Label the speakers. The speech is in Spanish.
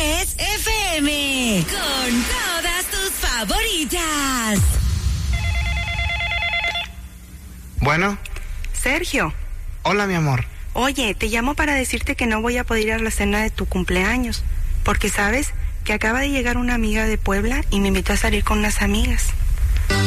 Speaker 1: es FM, con todas tus favoritas.
Speaker 2: Bueno.
Speaker 3: Sergio.
Speaker 2: Hola, mi amor.
Speaker 3: Oye, te llamo para decirte que no voy a poder ir a la cena de tu cumpleaños, porque sabes que acaba de llegar una amiga de Puebla y me invitó a salir con unas amigas.